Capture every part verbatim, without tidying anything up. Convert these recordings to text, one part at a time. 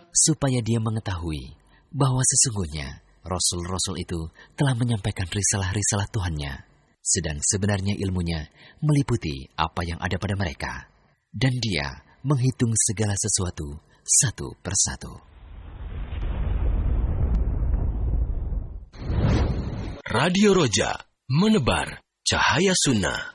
supaya dia mengetahui bahwa sesungguhnya Rasul-Rasul itu telah menyampaikan risalah-risalah Tuhannya, sedang sebenarnya ilmunya meliputi apa yang ada pada mereka, dan dia menghitung segala sesuatu satu persatu. Radio Roja, menebar cahaya sunnah.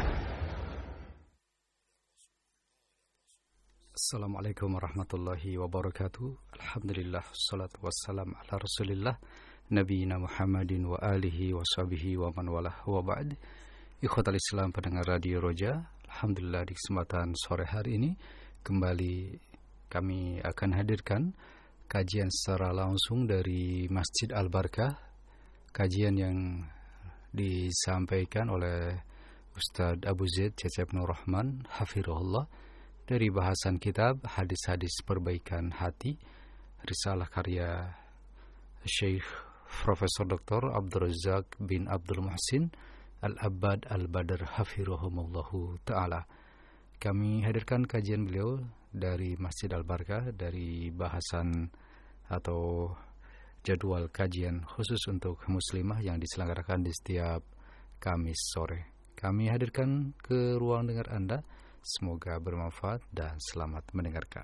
Assalamualaikum warahmatullahi wabarakatuh. Alhamdulillah, salatu wassalam ala rasulillah, nabiyina Muhammadin wa alihi wa sahbihi wa man walah wa ba'd. Ikhwatal Islam pendengar Radio Roja, alhamdulillah di kesempatan sore hari ini kembali kami akan hadirkan kajian secara langsung dari Masjid Al-Barkah. Kajian yang disampaikan oleh Ustadz Abu Zaid Cecep Nur Rahman hafirullah dari bahasan kitab Hadis-Hadis Perbaikan Hati, risalah karya Syekh Profesor Doktor Abdul Razak bin Abdul Muhsin Al-Abbad Al-Badr hafirahumullahu ta'ala. Kami hadirkan kajian beliau dari Masjid Al-Barkah, dari bahasan atau jadwal kajian khusus untuk muslimah yang diselenggarakan di setiap Kamis sore. Kami hadirkan ke ruang dengar Anda. Semoga bermanfaat dan selamat mendengarkan.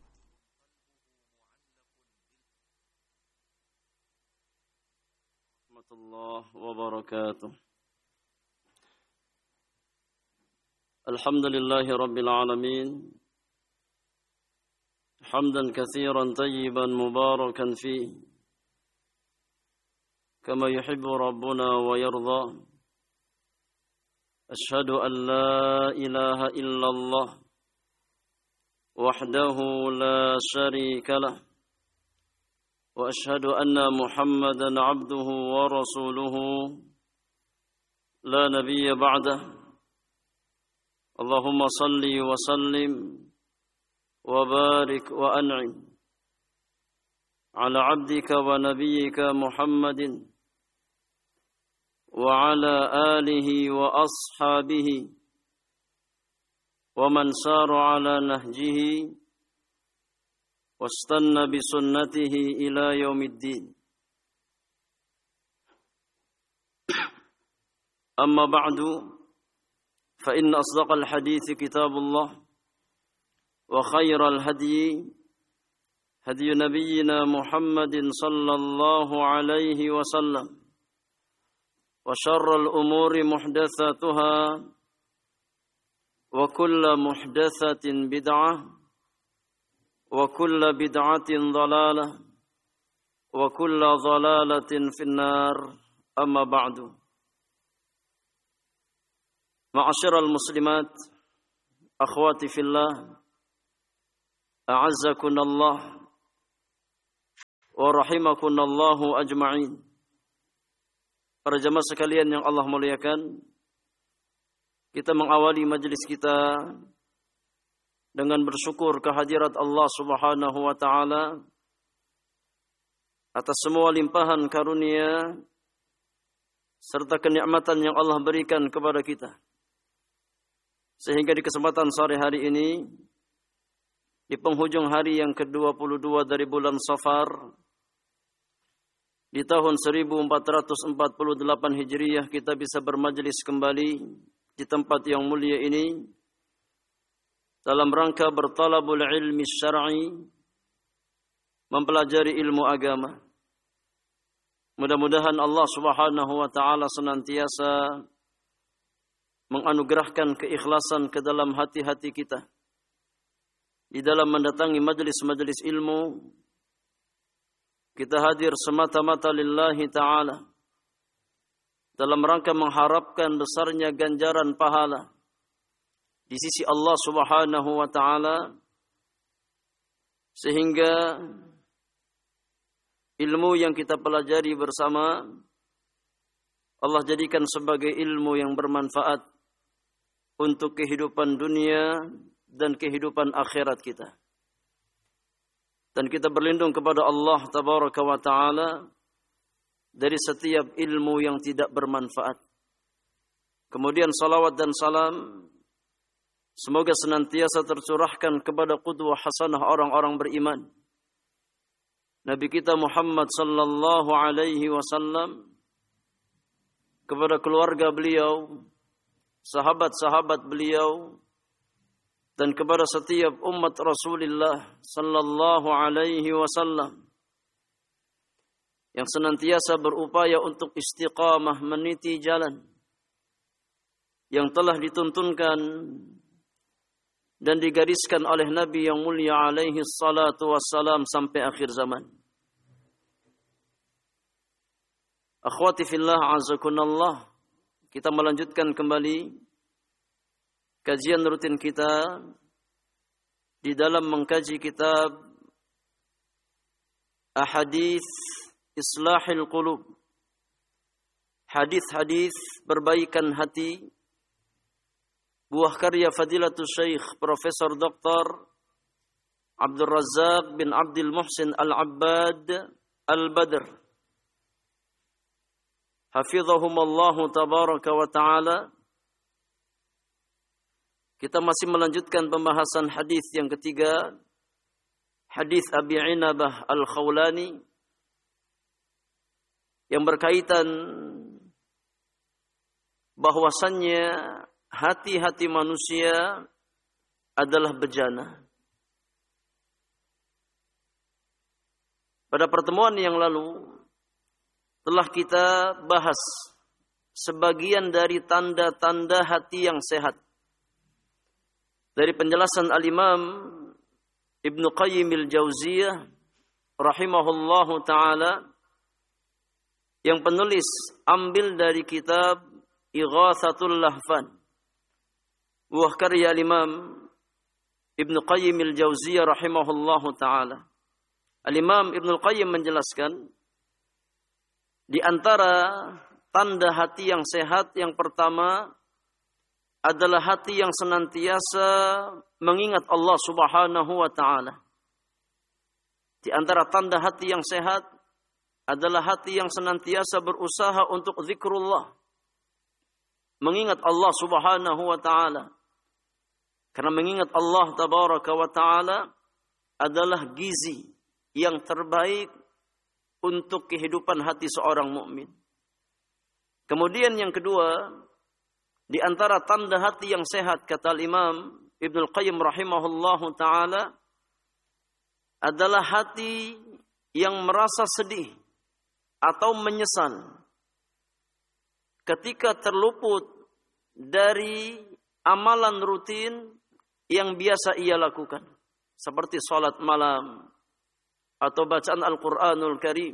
Warahmatullahi wabarakatuh. Alhamdulillahi rabbil alamin. Hamdan katsiran tayyiban mubarakan fihi. كما يحب ربنا ويرضى أشهد أن لا إله إلا الله وحده لا شريك له وأشهد أن محمدا عبده ورسوله لا نبي بعده اللهم صل وسلم وبارك وأنعم على عبدك ونبيك محمد وعلى آله وأصحابه ومن سار على نهجه واستنى بسنته إلى يوم الدين. أما بعد فإن أصدق الحديث كتاب الله وخير الهدي هدي نبينا محمد صلى الله عليه وسلم وشر الأمور محدثاتها وكل محدثة بدعة وكل بدعة ضلالة وكل ضلالة في النار. أما بعد. معاشر المسلمات أخواتي في الله أعزكن الله ورحمكن الله أجمعين. Para jemaah sekalian yang Allah muliakan, kita mengawali majelis kita dengan bersyukur kehadirat Allah Subhanahu wa taala atas semua limpahan karunia serta kenikmatan yang Allah berikan kepada kita. Sehingga di kesempatan sore hari ini, di penghujung hari yang ke dua puluh dua dari bulan Safar, di tahun seribu empat ratus empat puluh delapan Hijriah, kita bisa bermajelis kembali di tempat yang mulia ini dalam rangka bertalabul ilmi syar'i, mempelajari ilmu agama. Mudah-mudahan Allah Subhanahu wa taala senantiasa menganugerahkan keikhlasan ke dalam hati-hati kita di dalam mendatangi majelis-majelis ilmu. Kita hadir semata-mata lillahi ta'ala dalam rangka mengharapkan besarnya ganjaran pahala di sisi Allah Subhanahu wa ta'ala, sehingga ilmu yang kita pelajari bersama Allah jadikan sebagai ilmu yang bermanfaat untuk kehidupan dunia dan kehidupan akhirat kita. Dan kita berlindung kepada Allah Tabaraka wa Ta'ala dari setiap ilmu yang tidak bermanfaat. Kemudian salawat dan salam semoga senantiasa tercurahkan kepada qudwah hasanah orang-orang beriman, Nabi kita Muhammad sallallahu alaihi wasallam, kepada keluarga beliau, sahabat-sahabat beliau, dan kepada setiap umat Rasulullah sallallahu alaihi wasallam yang senantiasa berupaya untuk istiqamah meniti jalan yang telah dituntunkan dan digariskan oleh Nabi yang mulia alaihi salatu wassalam sampai akhir zaman. Akhwati fillah azakunallah, kita melanjutkan kembali kajian rutin kita di dalam mengkaji kitab Ahadits Islahil Qulub, hadis-hadis perbaikan hati, buah karya Fadilatul Syekh Profesor Doktor Abdul Razzaq bin Abdul Muhsin Al-Abbad Al-Badr Hafidhahumallahu tabaraka wa ta'ala. Kita masih melanjutkan pembahasan hadis yang ketiga, hadis Abi Inabah Al-Khawlani, yang berkaitan bahwasannya hati-hati manusia adalah bejana. Pada pertemuan yang lalu telah kita bahas sebagian dari tanda-tanda hati yang sehat dari penjelasan Al-Imam Ibnu Qayyim Al-Jauziyah rahimahullahu ta'ala, yang penulis ambil dari kitab Ighatsatul Lahfan, buah karya Al-Imam Ibnu Qayyim Al-Jauziyah rahimahullahu ta'ala. Al-Imam Ibnu Qayyim menjelaskan, di antara tanda hati yang sehat yang pertama adalah hati yang senantiasa mengingat Allah Subhanahu wa ta'ala. Di antara tanda hati yang sehat adalah hati yang senantiasa berusaha untuk zikrullah, mengingat Allah Subhanahu wa ta'ala. Karena mengingat Allah Tabaraka wa ta'ala adalah gizi yang terbaik untuk kehidupan hati seorang mukmin. Kemudian yang kedua, di antara tanda hati yang sehat, kata Imam Ibnu Qayyim rahimahullahu ta'ala, adalah hati yang merasa sedih atau menyesal ketika terluput dari amalan rutin yang biasa ia lakukan, seperti salat malam atau bacaan Al-Quranul Karim.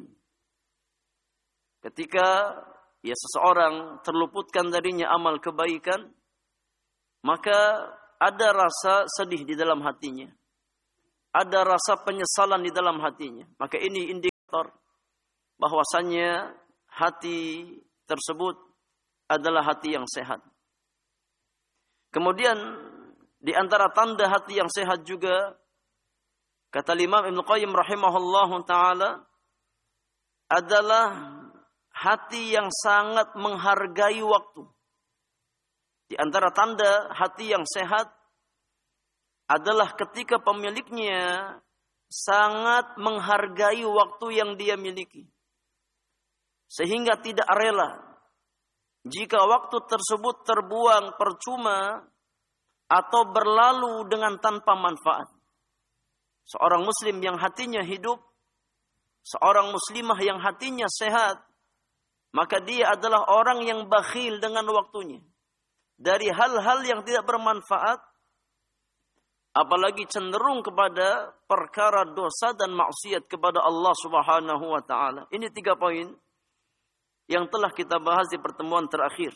Ketika ya seseorang terluputkan darinya amal kebaikan, maka ada rasa sedih di dalam hatinya, ada rasa penyesalan di dalam hatinya. Maka ini indikator bahwasannya hati tersebut adalah hati yang sehat. Kemudian di antara tanda hati yang sehat juga, kata Imam Ibnu Qayyim rahimahullahu ta'ala, adalah hati yang sangat menghargai waktu. Di antara tanda hati yang sehat adalah ketika pemiliknya sangat menghargai waktu yang dia miliki, sehingga tidak rela jika waktu tersebut terbuang percuma atau berlalu dengan tanpa manfaat. Seorang muslim yang hatinya hidup, seorang muslimah yang hatinya sehat, maka dia adalah orang yang bakhil dengan waktunya. Dari hal-hal yang tidak bermanfaat, apalagi cenderung kepada perkara dosa dan maksiat kepada Allah Subhanahu wa ta'ala. Ini tiga poin yang telah kita bahas di pertemuan terakhir.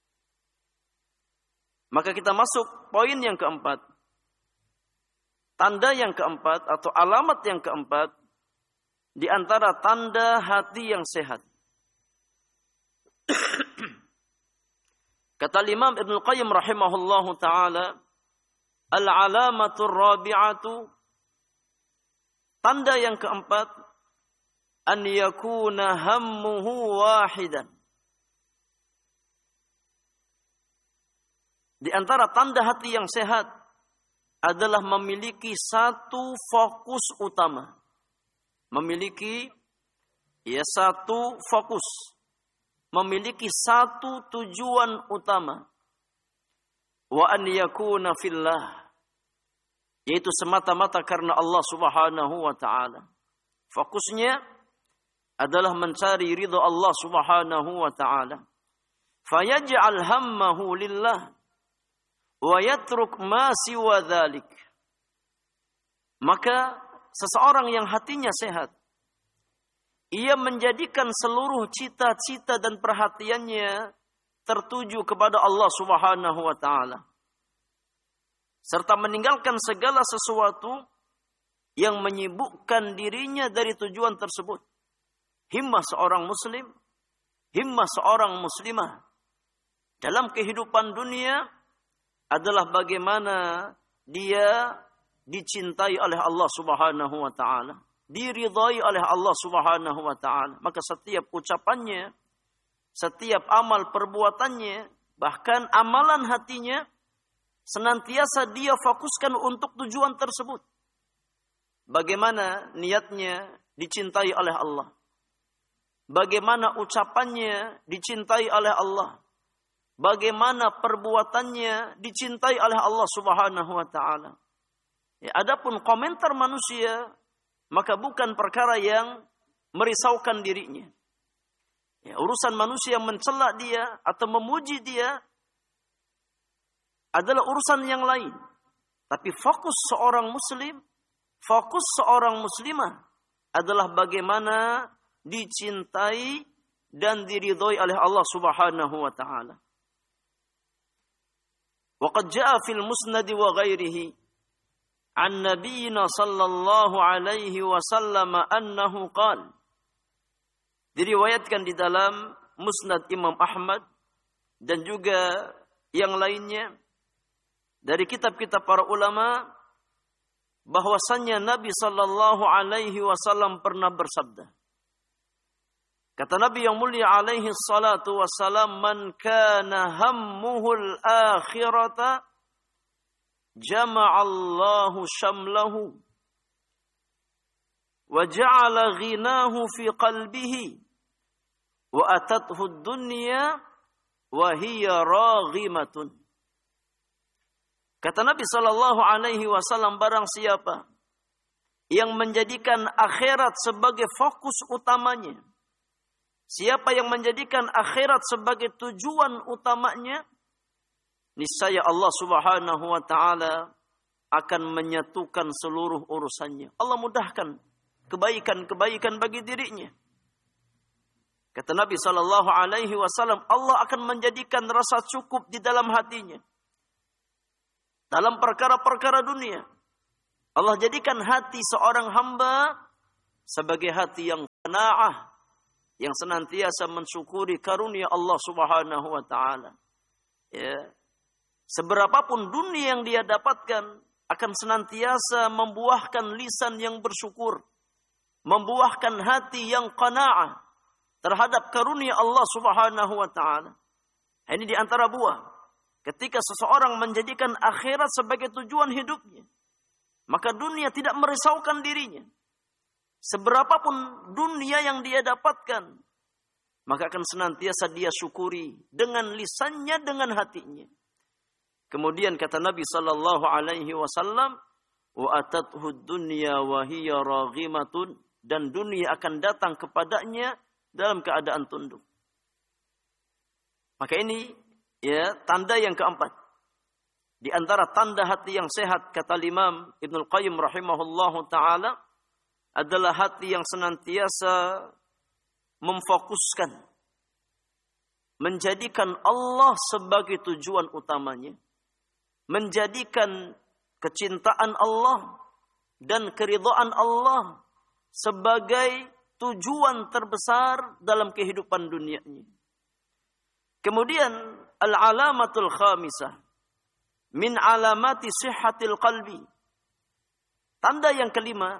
Maka kita masuk poin yang keempat. Tanda yang keempat atau alamat yang keempat di antara tanda hati yang sehat. Kata Imam Ibnu Qayyim rahimahullahu ta'ala, al-alamatur rabi'atu, tanda yang keempat, an yakuna hammuhu wahidan. Di antara tanda hati yang sehat adalah memiliki satu fokus utama. memiliki ya satu fokus, memiliki satu tujuan utama. Wa an yakuna fillah, yaitu semata-mata karena Allah Subhanahu wa taala. Fokusnya adalah mencari ridha Allah Subhanahu wa taala. Fayaj'al hammahu lillah wa yatruk ma siwa dzalik. Maka seseorang yang hatinya sehat, ia menjadikan seluruh cita-cita dan perhatiannya tertuju kepada Allah Subhanahu wa taala, serta meninggalkan segala sesuatu yang menyibukkan dirinya dari tujuan tersebut. Himmah seorang muslim, himmah seorang muslimah dalam kehidupan dunia adalah bagaimana dia dicintai oleh Allah Subhanahu wa taala, diridhai oleh Allah Subhanahu wa taala. Maka setiap ucapannya, setiap amal perbuatannya, bahkan amalan hatinya, senantiasa dia fokuskan untuk tujuan tersebut. Bagaimana niatnya dicintai oleh Allah, bagaimana ucapannya dicintai oleh Allah, bagaimana perbuatannya dicintai oleh Allah Subhanahu wa taala. Ya, adapun komentar manusia, maka bukan perkara yang merisaukan dirinya. Ya, urusan manusia yang mencela dia atau memuji dia adalah urusan yang lain. Tapi fokus seorang muslim, fokus seorang muslimah adalah bagaimana dicintai dan diridhai oleh Allah Subhanahu wa taala. Wa qad jaa fil musnad wa ghairihi an nabiyina sallallahu alaihi wasallam annahu qala. Diriwayatkan di dalam Musnad Imam Ahmad dan juga yang lainnya dari kitab-kitab para ulama bahwasannya Nabi sallallahu alaihi wasallam pernah bersabda. Kata Nabi yang mulia alaihi salatu wassalam, man kana hammuhul akhirata jama'allahu syamlahu wa ja'ala ghinahu fi qalbihi wa atathu ad-dunya wa hiya raghimatun. Kata Nabi sallallahu alaihi wasallam, barang siapa yang menjadikan akhirat sebagai fokus utamanya, siapa yang menjadikan akhirat sebagai tujuan utamanya, niscaya Allah Subhanahu wa taala akan menyatukan seluruh urusannya. Allah mudahkan kebaikan-kebaikan bagi dirinya. Kata Nabi sallallahu alaihi wasallam, Allah akan menjadikan rasa cukup di dalam hatinya. Dalam perkara-perkara dunia, Allah jadikan hati seorang hamba sebagai hati yang qanaah, yang senantiasa mensyukuri karunia Allah Subhanahu wa taala. Ya. Seberapapun dunia yang dia dapatkan akan senantiasa membuahkan lisan yang bersyukur, membuahkan hati yang qanaah terhadap karunia Allah Subhanahu wa taala. Ini di antara buah ketika seseorang menjadikan akhirat sebagai tujuan hidupnya, maka dunia tidak merisaukan dirinya. Seberapapun dunia yang dia dapatkan, maka akan senantiasa dia syukuri dengan lisannya, dengan hatinya. Kemudian kata Nabi sallallahu alaihi wasallam, wa atathu dunya wa hiya raghimatun, dan dunia akan datang kepadanya dalam keadaan tunduk. Maka ini ya tanda yang keempat. Di antara tanda hati yang sehat, kata Imam Ibnul Qayyim rahimahullahu taala, adalah hati yang senantiasa memfokuskan, menjadikan Allah sebagai tujuan utamanya, menjadikan kecintaan Allah dan keridhaan Allah sebagai tujuan terbesar dalam kehidupan dunianya. Kemudian al-alamatul khamisah min alamati sihhatil qalbi. Tanda yang kelima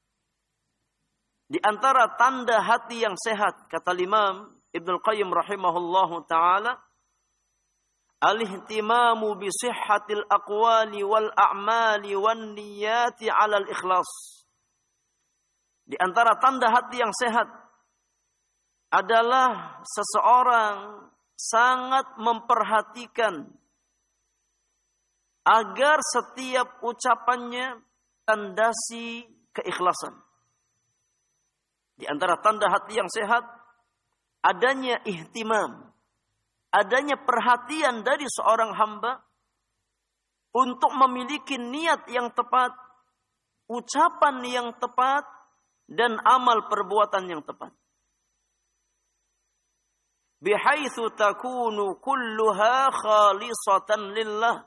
di antara tanda hati yang sehat, kata Imam Ibnul Qayyim rahimahullahu taala, al-ihtimamu bi sihhatil aqwali wal a'mali wan niyati 'ala al-ikhlas. Di antara tanda hati yang sehat adalah seseorang sangat memperhatikan agar setiap ucapannya tandasi keikhlasan. Di antara tanda hati yang sehat adanya ihtimam, adanya perhatian dari seorang hamba untuk memiliki niat yang tepat, ucapan yang tepat, dan amal perbuatan yang tepat. Bihaitsu takunu kulluha khalisatan lillah,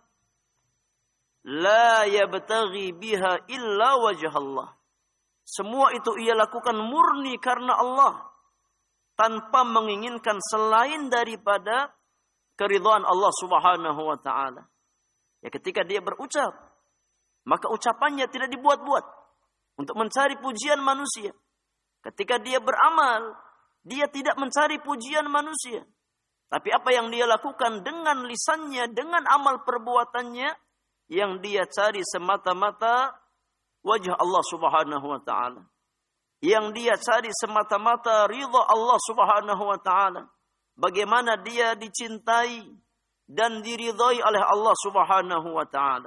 la yabtaghi biha illa wajh Allah. Semua itu ia lakukan murni karena Allah, tanpa menginginkan selain daripada keridhaan Allah Subhanahu wa taala. Ya, ketika dia berucap, maka ucapannya tidak dibuat-buat untuk mencari pujian manusia. Ketika dia beramal, dia tidak mencari pujian manusia. Tapi apa yang dia lakukan dengan lisannya, dengan amal perbuatannya, yang dia cari semata-mata wajah Allah Subhanahu wa taala. Yang dia cari semata-mata ridha Allah Subhanahu wa taala. Bagaimana dia dicintai dan diridhai oleh Allah Subhanahu wa taala.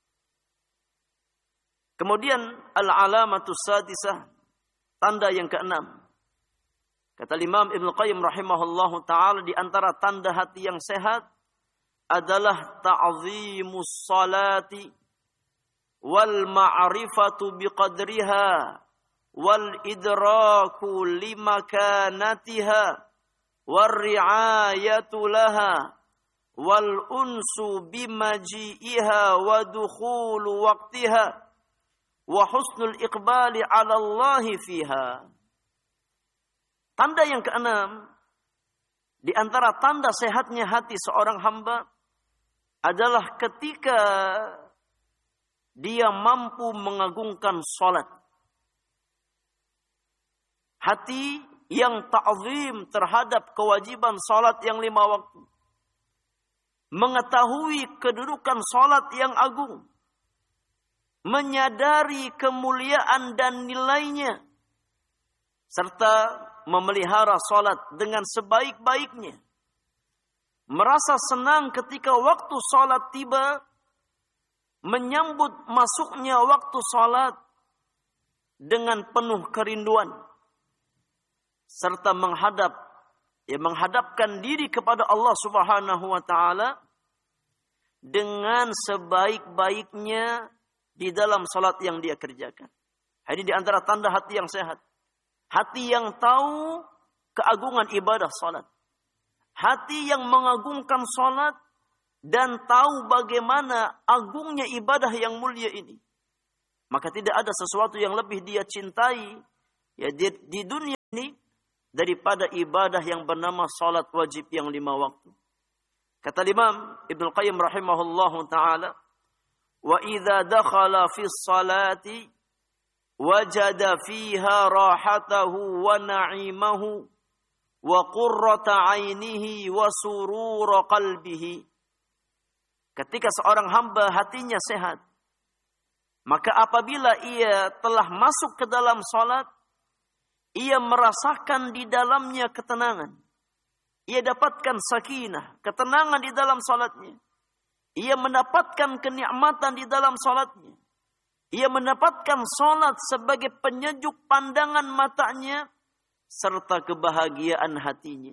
Kemudian al-alamatus sadisah, tanda yang keenam. Kata Imam Ibnu Qayyim rahimahullahu taala, di antara tanda hati yang sehat adalah ta'zimus salati wal ma'rifatu biqadriha wal idraku limakanatiha war ri'ayatu laha wal unsu bimaji'iha wa dukhulu waqtiha wa husnul iqbali 'ala Allah fiha. Tanda yang keenam, di antara tanda sehatnya hati seorang hamba adalah ketika dia mampu mengagungkan salat. Hati yang ta'zim terhadap kewajiban salat yang lima waktu. Mengetahui kedudukan salat yang agung. Menyadari kemuliaan dan nilainya. Serta memelihara salat dengan sebaik-baiknya. Merasa senang ketika waktu salat tiba. Menyambut masuknya waktu salat dengan penuh kerinduan. Serta menghadap, ya menghadapkan diri kepada Allah Subhanahu wa taala dengan sebaik-baiknya di dalam salat yang dia kerjakan. Ini di antara tanda hati yang sehat. Hati yang tahu keagungan ibadah salat. Hati yang mengagungkan salat dan tahu bagaimana agungnya ibadah yang mulia ini. Maka tidak ada sesuatu yang lebih dia cintai ya di, di dunia ini daripada ibadah yang bernama salat wajib yang lima waktu. Kata Imam Ibnu Qayyim rahimahullahu taala, wa idza dakhala fi ssalati wajada fiha rahatahu wa na'imahu wa qurrata 'ainihi wa surura qalbihi. Ketika seorang hamba hatinya sehat, maka apabila ia telah masuk ke dalam salat, ia merasakan di dalamnya ketenangan. Ia dapatkan sakinah, ketenangan di dalam salatnya. Ia mendapatkan kenikmatan di dalam salatnya. Ia mendapatkan salat sebagai penyejuk pandangan matanya serta kebahagiaan hatinya.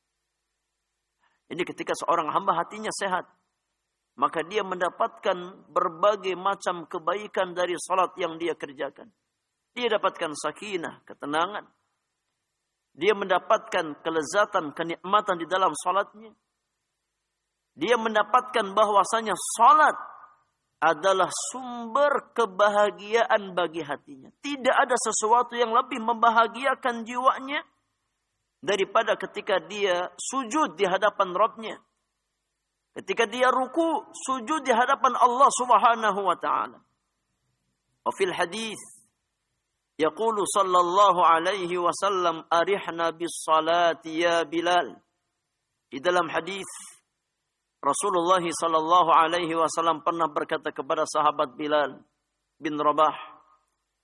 Ini ketika seorang hamba hatinya sehat, maka dia mendapatkan berbagai macam kebaikan dari salat yang dia kerjakan. Dia dapatkan sakinah, ketenangan. Dia mendapatkan kelezatan, kenikmatan di dalam salatnya. Dia mendapatkan bahwasanya salat adalah sumber kebahagiaan bagi hatinya. Tidak ada sesuatu yang lebih membahagiakan jiwanya daripada ketika dia sujud di hadapan Rabbnya. Ketika dia ruku, sujud di hadapan Allah Subhanahu wa taala. Wa fil hadis yaqulu sallallahu alaihi wasallam arihna bis salati ya Bilal. Di dalam hadis Rasulullah sallallahu alaihi wasallam pernah berkata kepada sahabat Bilal bin Rabah,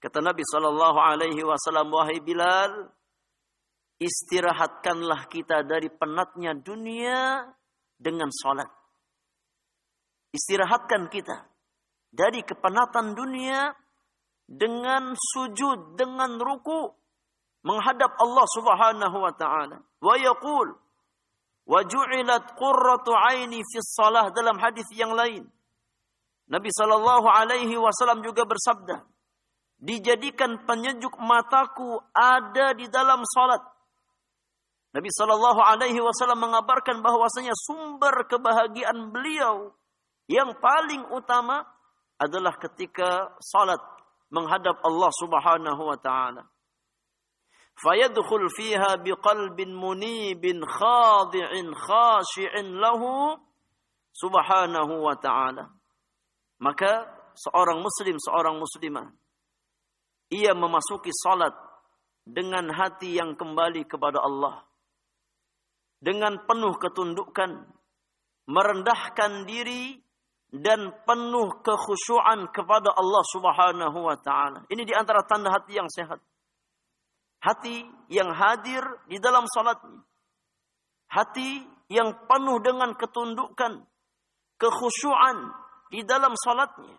Kata Nabi sallallahu alaihi wasallam, wahai Bilal, istirahatkanlah kita dari penatnya dunia dengan salat. Istirahatkan kita dari kepenatan dunia dengan sujud, dengan ruku menghadap Allah Subhanahu wa taala. Wa yaqul wa ju'ilat qurratu 'aini fi shalah, dalam hadis yang lain Nabi sallallahu alaihi wasallam juga bersabda, dijadikan penyejuk mataku ada di dalam salat. Nabi sallallahu alaihi wasallam mengabarkan bahwasanya sumber kebahagiaan beliau yang paling utama adalah ketika salat menghadap Allah Subhanahu wa taala. Fayadkhul fiha biqalbin munibin khadi'in khashi'in lahu subhanahu wa ta'ala. Maka seorang muslim, seorang muslimah, ia memasuki salat dengan hati yang kembali kepada Allah, dengan penuh ketundukan, merendahkan diri dan penuh kekhusyuan kepada Allah Subhanahu wa taala. Ini di antara tanda hati yang sehat. Hati yang hadir di dalam salatnya. Hati yang penuh dengan ketundukan, kekhusyuan di dalam salatnya.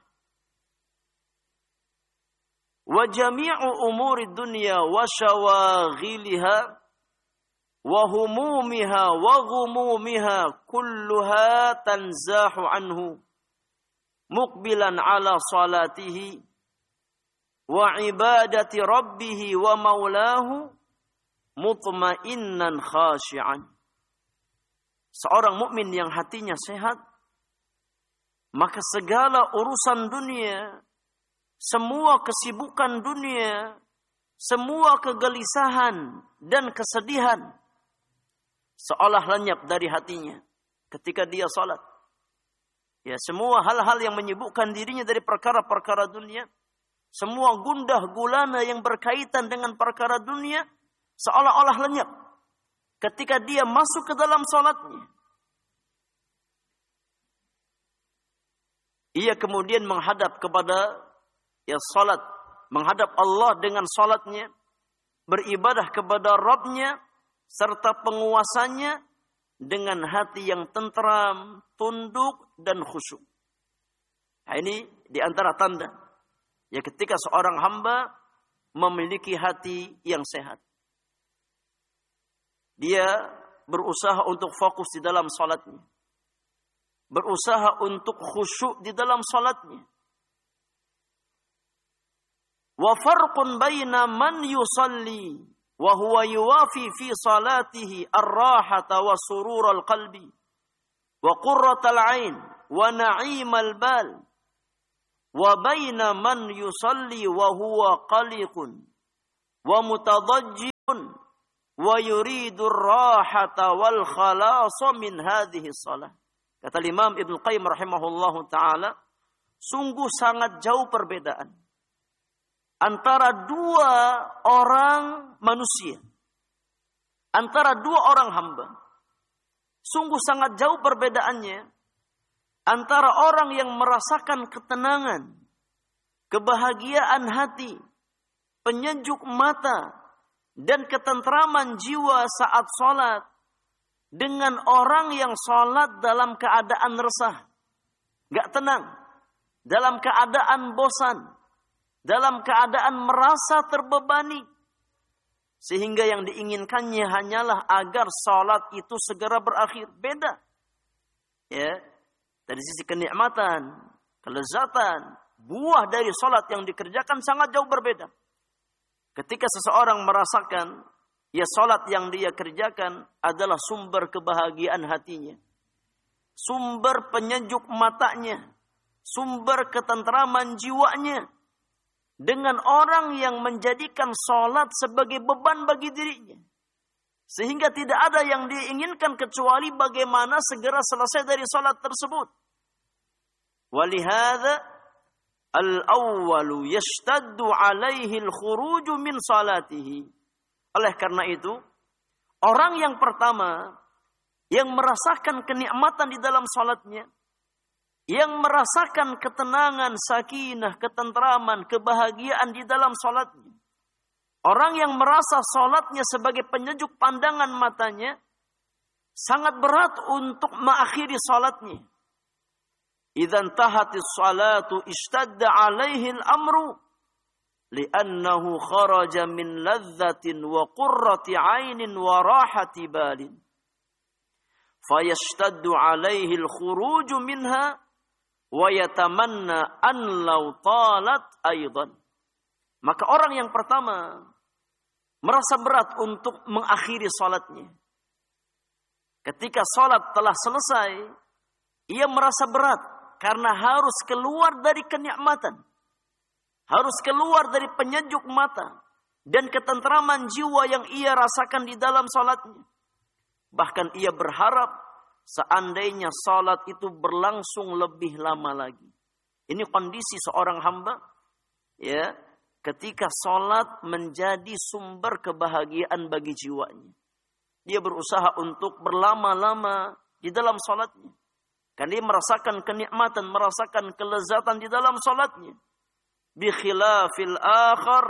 Wa jami'u umuri dunya wa syawaghiliha wa humumiha wa ghumumiha kulluha tanzahu anhu muqbilan ala salatihi wa ibadati rabbih wa maulahu mutmainnan khashi'an. Seorang mukmin yang hatinya sehat, maka segala urusan dunia, semua kesibukan dunia, semua kegelisahan dan kesedihan seolah lenyap dari hatinya ketika dia salat. Ya, semua hal-hal yang menyibukkan dirinya dari perkara-perkara dunia, semua gundah gulana yang berkaitan dengan perkara dunia seolah-olah lenyap ketika dia masuk ke dalam salatnya. Ia kemudian menghadap kepada ya salat, menghadap Allah dengan salatnya, beribadah kepada Rabb-Nya serta penguasanya dengan hati yang tentram, tunduk dan khusyuk. Nah, ini di antara tanda ya ketika seorang hamba memiliki hati yang sehat. Dia berusaha untuk fokus di dalam salatnya, berusaha untuk khusyuk di dalam salatnya. Wa farqun baina man yusalli wa huwa yuwafi fi salatihi ar-rahata wa surural qalbi wa qurratal ain wa na'imal bal wa baina man yusalli wa huwa qaliqun wa mutadajjirun wa yuridu ar-rahata wal khalasa min hadhihi shalah. Kata Imam Ibnu Qayyim rahimahullahu taala, sungguh sangat jauh perbedaan antara dua orang manusia, antara dua orang hamba. Sungguh sangat jauh perbedaannya antara orang yang merasakan ketenangan, kebahagiaan hati, penyejuk mata, dan ketentraman jiwa saat sholat, dengan orang yang sholat dalam keadaan resah, gak tenang, dalam keadaan bosan, dalam keadaan merasa terbebani, sehingga yang diinginkannya hanyalah agar salat itu segera berakhir. Beda. Ya, dari sisi kenikmatan, kelezatan, buah dari salat yang dikerjakan sangat jauh berbeda. Ketika seseorang merasakan ya salat yang dia kerjakan adalah sumber kebahagiaan hatinya, sumber penyejuk matanya, sumber ketentraman jiwanya, dengan orang yang menjadikan salat sebagai beban bagi dirinya, sehingga tidak ada yang diinginkan kecuali bagaimana segera selesai dari salat tersebut. Walihada al-awwalu yashtaddu alaihi al-khuruju min salatihi. Oleh karena itu, orang yang pertama yang merasakan kenikmatan di dalam salatnya, yang merasakan ketenangan, sakinah, ketentraman, kebahagiaan di dalam salatnya. Orang yang merasa salatnya sebagai penyejuk pandangan matanya, sangat berat untuk mengakhiri salatnya. Idzan tahatis salatu ishtadda alaihi al-amru li'annahu kharaja min ladzatin wa qurrati 'ainin wa rahati balin. Fayashtaddu alaihi al-khuruju minha wa yatamanna an law talat aidan. Maka orang yang pertama merasa berat untuk mengakhiri salatnya. Ketika salat telah selesai, ia merasa berat karena harus keluar dari kenikmatan. Harus keluar dari penyejuk mata dan ketentraman jiwa yang ia rasakan di dalam salatnya. Bahkan ia berharap seandainya salat itu berlangsung lebih lama lagi. Ini kondisi seorang hamba, ya, ketika salat menjadi sumber kebahagiaan bagi jiwanya. Dia berusaha untuk berlama-lama di dalam salatnya. Karena dia merasakan kenikmatan, merasakan kelezatan di dalam salatnya. Bi khilafil akhar,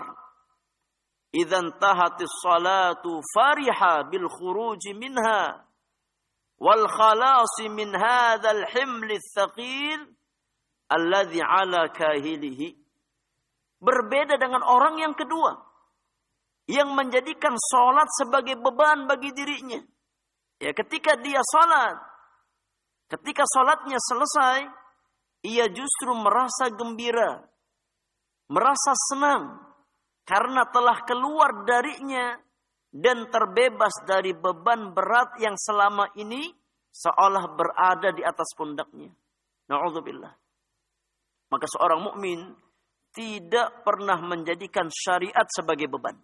idzan tahatis salatu fariha bil khuruji minha wal khalasi min hadzal himli tsaqil alladzi ala kahilihi. Berbeda dengan orang yang kedua, yang menjadikan salat sebagai beban bagi dirinya. Ya, ketika dia salat, ketika salatnya selesai, ia justru merasa gembira, merasa senang karena telah keluar darinya dan terbebas dari beban berat yang selama ini seolah berada di atas pundaknya. Na'udzubillah. Maka seorang mukmin tidak pernah menjadikan syariat sebagai beban.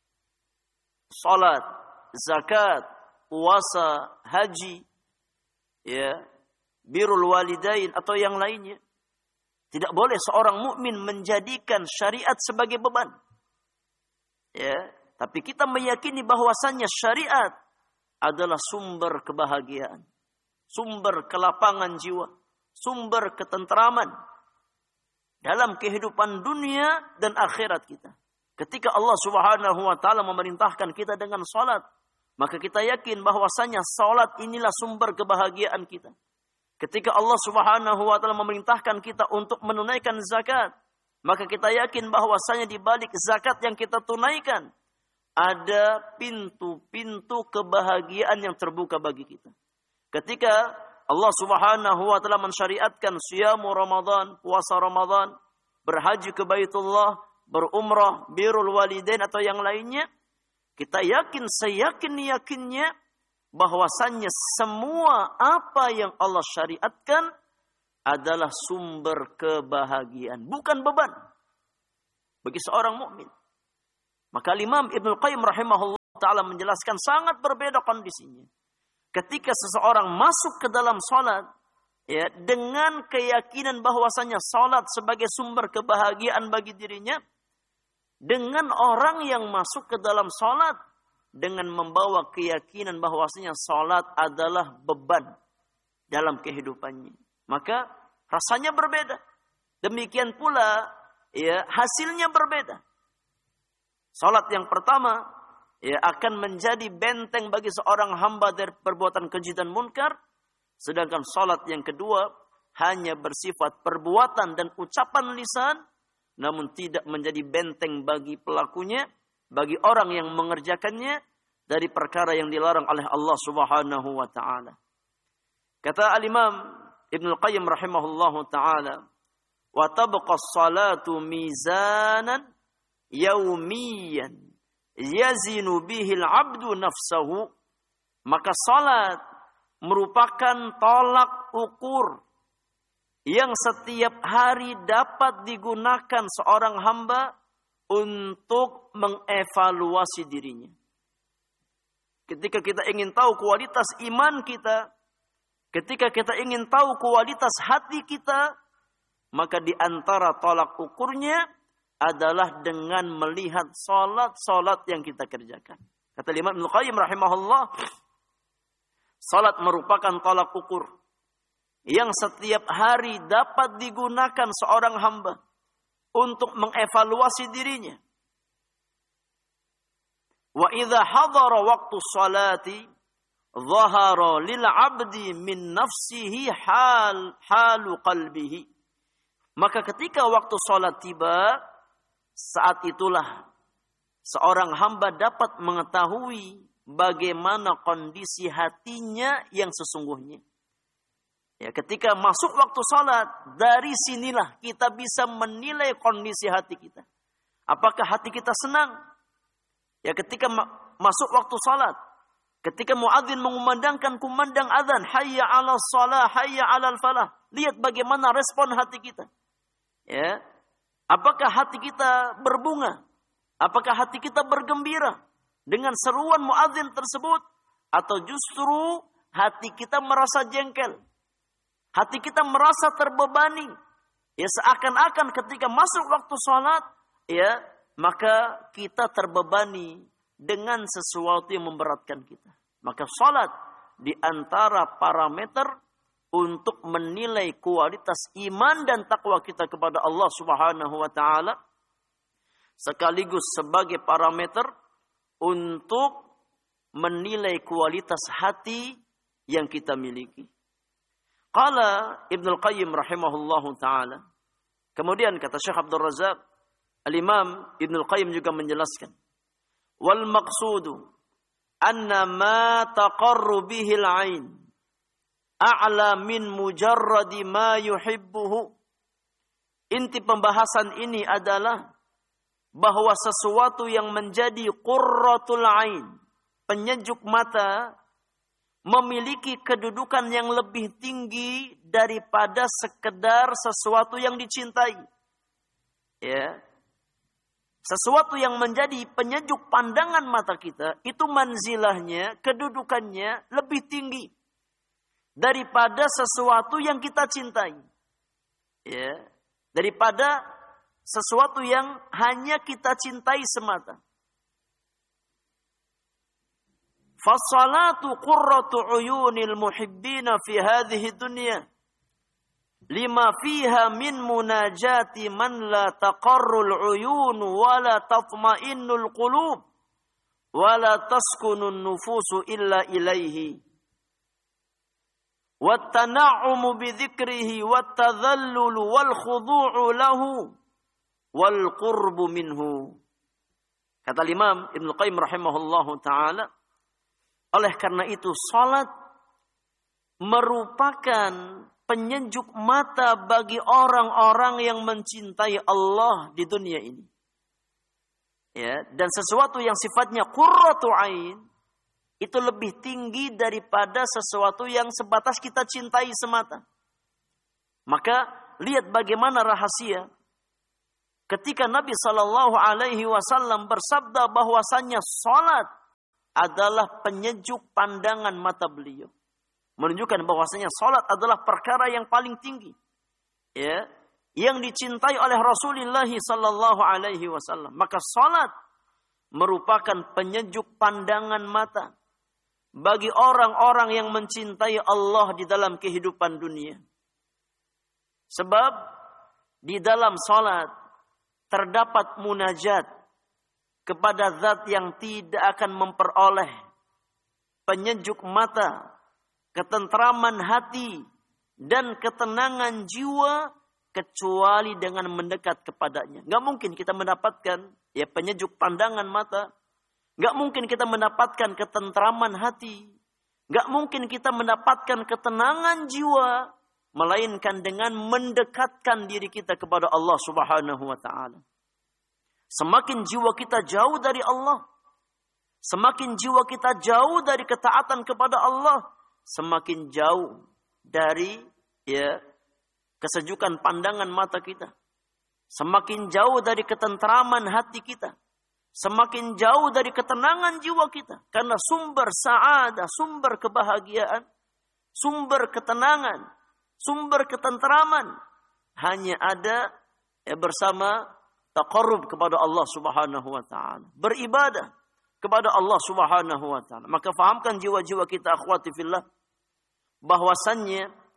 Salat, zakat, puasa, haji, ya, birrul walidain atau yang lainnya. Tidak boleh seorang mukmin menjadikan syariat sebagai beban. Ya, tapi kita meyakini bahwasannya syariat adalah sumber kebahagiaan, sumber kelapangan jiwa, sumber ketentraman dalam kehidupan dunia dan akhirat kita. Ketika Allah Subhanahu wa taala memerintahkan kita dengan salat, maka kita yakin bahwasanya salat inilah sumber kebahagiaan kita. Ketika Allah Subhanahu wa taala memerintahkan kita untuk menunaikan zakat, maka kita yakin bahwasanya di balik zakat yang kita tunaikan ada pintu-pintu kebahagiaan yang terbuka bagi kita. Ketika Allah Subhanahu wa taala mensyariatkan siyamu Ramadan, puasa Ramadan, berhaji ke Baitullah, berumrah, birrul walidain atau yang lainnya, kita yakin seyakin-yakinnya bahwasannya semua apa yang Allah syariatkan adalah sumber kebahagiaan, bukan beban bagi seorang mukmin. Maka Imam Ibnu Qayyim rahimahullah taala menjelaskan sangat berbeda kondisinya. Ketika seseorang masuk ke dalam salat, ya, dengan keyakinan bahwasanya salat sebagai sumber kebahagiaan bagi dirinya, dengan orang yang masuk ke dalam salat dengan membawa keyakinan bahwasanya salat adalah beban dalam kehidupannya, maka rasanya berbeda. Demikian pula, ya, hasilnya berbeda. Salat yang pertama, ya, akan menjadi benteng bagi seorang hamba dari perbuatan keji dan munkar. Sedangkan salat yang kedua hanya bersifat perbuatan dan ucapan lisan, namun tidak menjadi benteng bagi pelakunya, bagi orang yang mengerjakannya dari perkara yang dilarang oleh Allah Subhanahu wa taala. Kata Al-Imam Ibnu Qayyim rahimahullahu taala, "Wa tabqa as-salatu mizanan yaumiyan yazinu bihil abdu nafsahu." Maka salat merupakan tolak ukur yang setiap hari dapat digunakan seorang hamba untuk mengevaluasi dirinya. Ketika kita ingin tahu kualitas iman kita, ketika kita ingin tahu kualitas hati kita, maka di antara tolak ukurnya adalah dengan melihat salat-salat yang kita kerjakan. Kata Imam Ibnu Qayyim rahimahullah, salat merupakan tolak ukur yang setiap hari dapat digunakan seorang hamba untuk mengevaluasi dirinya. Wa idza hadara waqtu sholati dhahara lil 'abdi min nafsihi hal halu qalbihi. Maka ketika waktu sholat tiba, saat itulah seorang hamba dapat mengetahui bagaimana kondisi hatinya yang sesungguhnya. Ya, ketika masuk waktu sholat, dari sinilah kita bisa menilai kondisi hati kita. Apakah hati kita senang? Ya, ketika ma- masuk waktu sholat, ketika muadzin mengumandangkan kumandang azan, hayya 'alas shalah, hayya 'alal falah. Lihat bagaimana respon hati kita. Ya, apakah hati kita berbunga? Apakah hati kita bergembira dengan seruan muadzin tersebut, atau justru hati kita merasa jengkel? Hati kita merasa terbebani. Ya, seakan-akan ketika masuk waktu sholat, ya, maka kita terbebani dengan sesuatu yang memberatkan kita. Maka sholat di antara parameter untuk menilai kualitas iman dan takwa kita kepada Allah Subhanahu wa taala, sekaligus sebagai parameter untuk menilai kualitas hati yang kita miliki. Qala Ibnu Qayyim rahimahullahu taala. Kemudian kata Syekh Abdul Razak, Al-Imam Ibnu Qayyim juga menjelaskan, wal maqsudu anna ma taqarru bihi al-'ain a'la min mujarradi ma yuhibbuhu. Inti pembahasan ini adalah bahwa sesuatu yang menjadi qurratul 'ain, penyejuk mata, memiliki kedudukan yang lebih tinggi daripada sekedar sesuatu yang dicintai. Ya. Sesuatu yang menjadi penyejuk pandangan mata kita, itu manzilahnya, kedudukannya lebih tinggi daripada sesuatu yang kita cintai. Ya. Daripada sesuatu yang hanya kita cintai semata. Fassalatu qurratu uyunil muhibbina fi hadhihi dunya lima fiha min munajati man la taqarrul uyun wa la tatma'innul qulub wa la taskunun nufusu illa ilaihi wat tana'umu bi dzikrihi wat tadhallul wal khudu'u lahu wal qurbu minhu. Kata Imam Ibnu Qayyim rahimahullahu taala, oleh karena itu salat merupakan penyejuk mata bagi orang-orang yang mencintai Allah di dunia ini. Ya, dan sesuatu yang sifatnya qurratu ain itu lebih tinggi daripada sesuatu yang sebatas kita cintai semata. Maka lihat bagaimana rahasia ketika Nabi sallallahu alaihi wasallam bersabda bahwasannya salat adalah penyejuk pandangan mata beliau. Menunjukkan bahwasanya salat adalah perkara yang paling tinggi. Ya, yang dicintai oleh Rasulullah sallallahu alaihi wasallam. Maka salat merupakan penyejuk pandangan mata bagi orang-orang yang mencintai Allah di dalam kehidupan dunia. Sebab di dalam salat terdapat munajat kepada zat yang tidak akan memperoleh penyejuk mata, ketentraman hati, dan ketenangan jiwa kecuali dengan mendekat kepadanya. Gak mungkin kita mendapatkan ya penyejuk pandangan mata, gak mungkin kita mendapatkan ketentraman hati, gak mungkin kita mendapatkan ketenangan jiwa, melainkan dengan mendekatkan diri kita kepada Allah Subhanahu wa taala. Semakin jiwa kita jauh dari Allah, semakin jiwa kita jauh dari ketaatan kepada Allah, semakin jauh dari ya kesejukan pandangan mata kita, semakin jauh dari ketentraman hati kita, semakin jauh dari ketenangan jiwa kita. Karena sumber sa'adah, sumber kebahagiaan, sumber ketenangan, sumber ketentraman hanya ada ya bersama taqarrub kepada Allah Subhanahu wa taala, beribadah kepada Allah Subhanahu wa taala. Maka fahamkan jiwa-jiwa kita akhwati fillah bahwasannya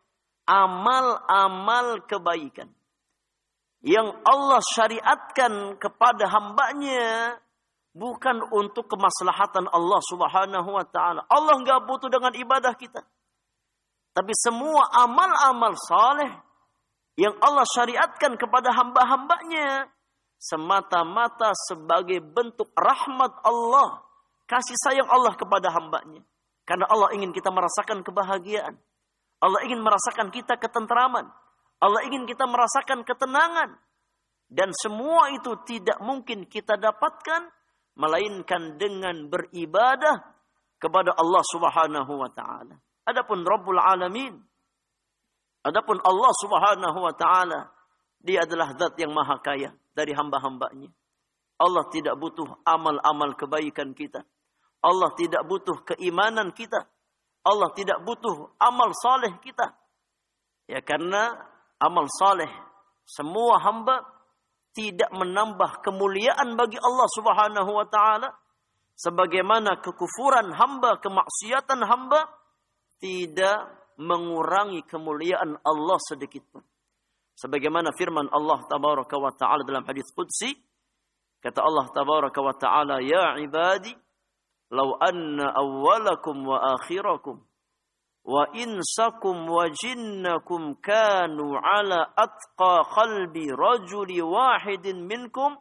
amal-amal kebaikan yang Allah syariatkan kepada hambanya bukan untuk kemaslahatan Allah Subhanahu wa taala. Allah enggak butuh dengan ibadah kita. Tapi semua amal-amal saleh yang Allah syariatkan kepada hamba-hambanya semata-mata sebagai bentuk rahmat Allah, kasih sayang Allah kepada hambanya. Karena Allah ingin kita merasakan kebahagiaan. Allah ingin merasakan kita ketentraman. Allah ingin kita merasakan ketenangan. Dan semua itu tidak mungkin kita dapatkan melainkan dengan beribadah kepada Allah Subhanahu wa taala. Adapun Rabbul Alamin, adapun Allah Subhanahu wa taala, Dia adalah zat yang maha kaya dari hamba-hambanya. Allah tidak butuh amal-amal kebaikan kita. Allah tidak butuh keimanan kita. Allah tidak butuh amal saleh kita. Ya, karena amal saleh semua hamba tidak menambah kemuliaan bagi Allah Subhanahu wa taala sebagaimana kekufuran hamba, kemaksiatan hamba tidak mengurangi kemuliaan Allah sedikit pun. Sebagaimana firman Allah tabaraka wa taala dalam hadis qudsi, kata Allah tabaraka wa taala, ya ibadi law anna awwalakum wa akhirakum wa insakum wa jinnakum kanu ala atqa qalbi rajuli wahidin minkum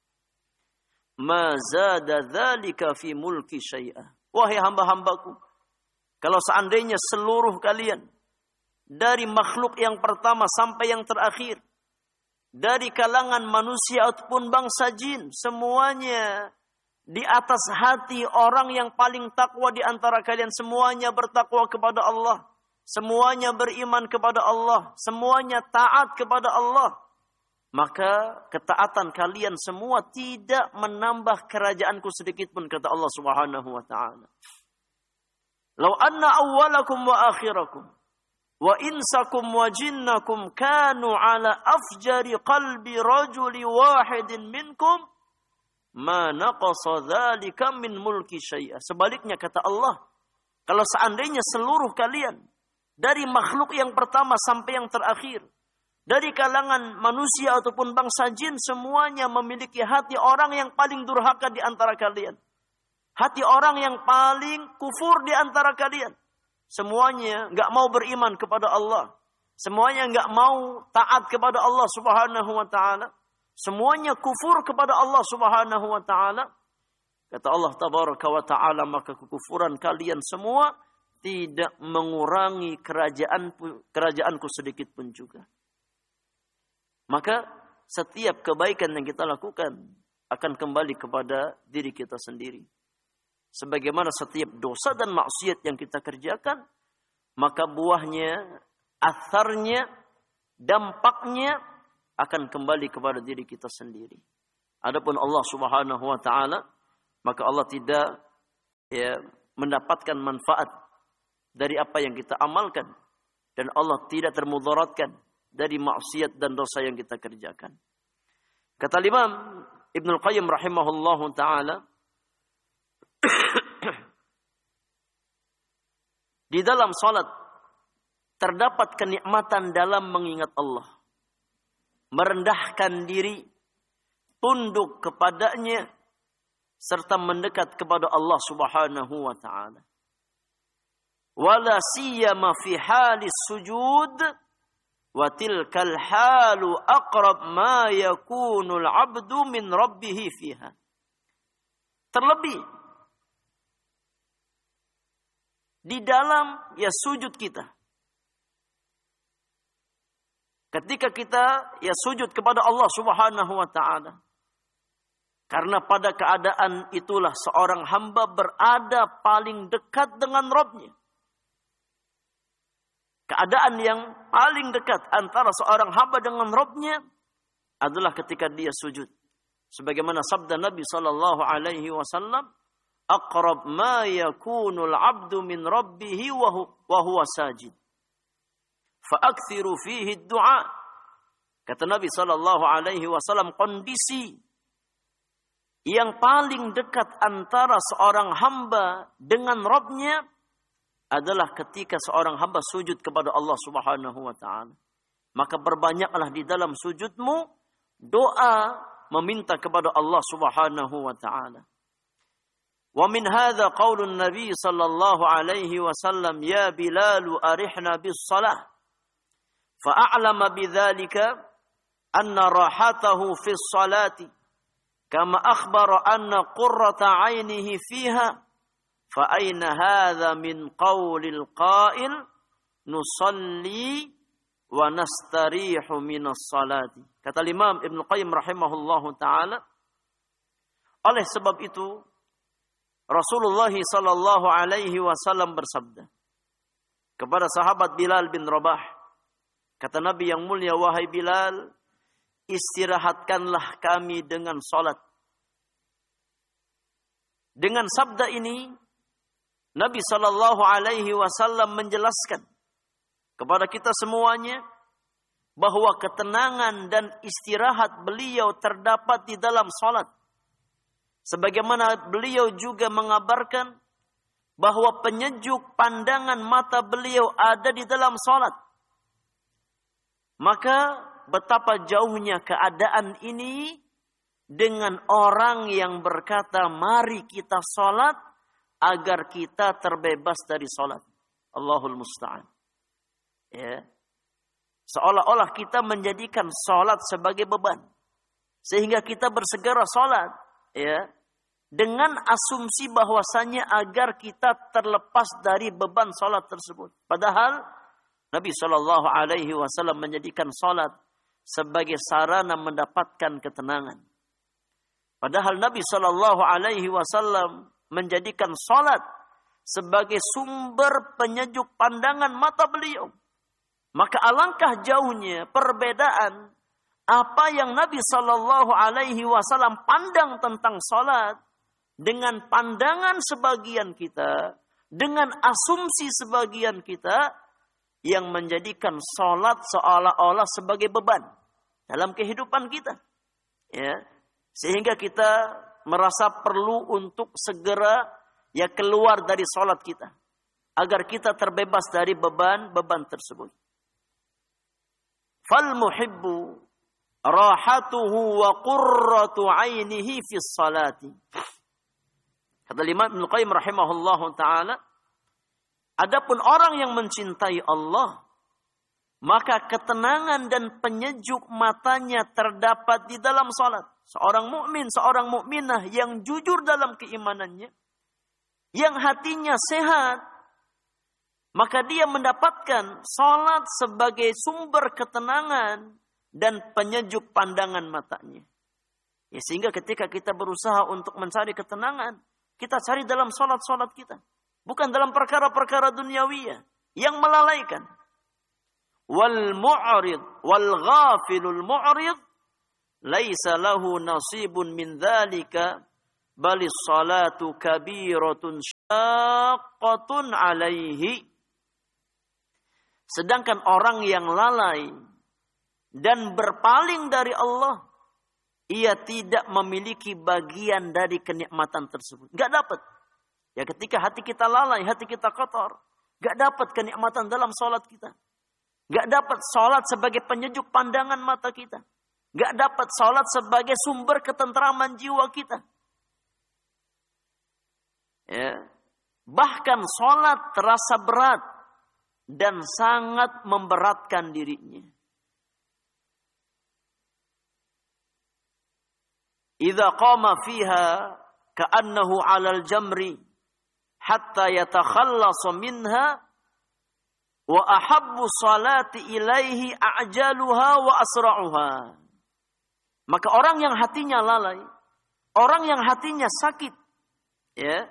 ma zada dzalika fi mulki syai'a. Wahai hamba-hambaku, kalau seandainya seluruh kalian dari makhluk yang pertama sampai yang terakhir, dari kalangan manusia ataupun bangsa jin, semuanya di atas hati orang yang paling takwa di antara kalian, semuanya bertakwa kepada Allah, semuanya beriman kepada Allah, semuanya taat kepada Allah, maka ketaatan kalian semua tidak menambah kerajaanku sedikit pun, kata Allah Subhanahu wa taala. Lau anna awwalakum wa akhirakum wa insakum wa jinnakum kanu ala afjari qalbi rajuli wahidin minkum ma naqasa dzalika min mulki syai'a. Sebaliknya kata Allah, kalau seandainya seluruh kalian dari makhluk yang pertama sampai yang terakhir, dari kalangan manusia ataupun bangsa jin, semuanya memiliki hati orang yang paling durhaka di antara kalian, hati orang yang paling kufur di antara kalian, semuanya enggak mau beriman kepada Allah, semuanya enggak mau taat kepada Allah Subhanahu wa taala, semuanya kufur kepada Allah Subhanahu wa taala. Kata Allah tabaraka wa taala, maka kekufuran kalian semua tidak mengurangi kerajaan kerajaanku sedikit pun juga. Maka setiap kebaikan yang kita lakukan akan kembali kepada diri kita sendiri. Sebagaimana setiap dosa dan maksiat yang kita kerjakan, maka buahnya, atharnya, dampaknya akan kembali kepada diri kita sendiri. Adapun Allah Subhanahu wa taala, maka Allah tidak ya, mendapatkan manfaat dari apa yang kita amalkan, dan Allah tidak termudaratkan dari maksiat dan dosa yang kita kerjakan. Kata Imam Ibnul Qayyim rahimahullahu taala, di dalam salat terdapat kenikmatan dalam mengingat Allah, merendahkan diri, tunduk kepadanya, serta mendekat kepada Allah Subhanahu wa taala. Wala siyama fi halis sujud wa tilkal halu aqrab ma yakunul abdu min rabbih fiha. Terlebih di dalam ya sujud kita. Ketika kita ya sujud kepada Allah Subhanahu wa taala. Karena pada keadaan itulah seorang hamba berada paling dekat dengan Rabb-Nya. Keadaan yang paling dekat antara seorang hamba dengan Rabb-Nya adalah ketika dia sujud. Sebagaimana sabda Nabi sallallahu alaihi wasallam, aqrab ma yakunul abdu min rabbih wa huwa sajid. Fa'akthiru fihi ad-du'a. Kata Nabi sallallahu alaihi wasallam, kondisi yang paling dekat antara seorang hamba dengan Rabb-Nya adalah ketika seorang hamba sujud kepada Allah Subhanahu wa taala. Maka berbanyaklah di dalam sujudmu doa meminta kepada Allah Subhanahu wa taala. Wa min hadza qaulun Nabi sallallahu alaihi wasallam, ya Bilal arihna bis salah. Fa a'lama bidzalika anna rahatahu fis salati kama akhbara anna qurrata 'ainihi fiha. Fa aina hadza min qaulil qail nusalli wa nastarihu minas salati. Kata Imam Ibnu Qayyim rahimahullahu taala, oleh sebab itu Rasulullah sallallahu alaihi wasallam bersabda kepada sahabat Bilal bin Rabah, kata Nabi yang mulia, wahai Bilal, istirahatkanlah kami dengan salat. Dengan sabda ini Nabi sallallahu alaihi wasallam menjelaskan kepada kita semuanya bahwa ketenangan dan istirahat beliau terdapat di dalam salat. Sebagaimana beliau juga mengabarkan bahwa penyejuk pandangan mata beliau ada di dalam salat. Maka betapa jauhnya keadaan ini dengan orang yang berkata, mari kita salat agar kita terbebas dari salat. Allahul musta'an. Ya. Seolah-olah kita menjadikan salat sebagai beban. Sehingga kita bersegera salat. Ya. Dengan asumsi bahwasanya agar kita terlepas dari beban salat tersebut. Padahal Nabi shallallahu alaihi wasallam menjadikan salat sebagai sarana mendapatkan ketenangan. Padahal Nabi shallallahu alaihi wasallam menjadikan salat sebagai sumber penyejuk pandangan mata beliau. Maka alangkah jauhnya perbedaan apa yang Nabi shallallahu alaihi wasallam pandang tentang salat dengan pandangan sebagian kita, dengan asumsi sebagian kita yang menjadikan salat seolah-olah sebagai beban dalam kehidupan kita. Ya, sehingga kita merasa perlu untuk segera ya keluar dari salat kita agar kita terbebas dari beban-beban tersebut. Fal muhibbu rahatuhu wa qurratu 'ainihi fi salati. Kata Imam Ibnu Qayyim rahimahullahu taala, adapun orang yang mencintai Allah, maka ketenangan dan penyejuk matanya terdapat di dalam salat. Seorang mukmin, seorang mukminah yang jujur dalam keimanannya, yang hatinya sehat, maka dia mendapatkan salat sebagai sumber ketenangan dan penyejuk pandangan matanya. Ya, sehingga ketika kita berusaha untuk mencari ketenangan, kita cari dalam salat-salat kita, bukan dalam perkara-perkara duniawiyah yang melalaikan. Wal mu'rid wal ghafilul mu'rid laisa lahu nasibun min dzalika balis salatu kabiratun syaqqatun alaihi. Sedangkan orang yang lalai dan berpaling dari Allah, ia tidak memiliki bagian dari kenikmatan tersebut. Enggak dapat. Ya, ketika hati kita lalai, hati kita kotor, enggak dapat kenikmatan dalam salat kita. Enggak dapat salat sebagai penyejuk pandangan mata kita. Enggak dapat salat sebagai sumber ketentraman jiwa kita. Ya. Bahkan salat terasa berat dan sangat memberatkan dirinya. Idza qama fiha ka'annahu 'alal jamri hatta yatakhallasa minha wa ahabbu salati ilaihi a'jaluha wa asra'uha. Maka orang yang hatinya lalai, orang yang hatinya sakit, ya,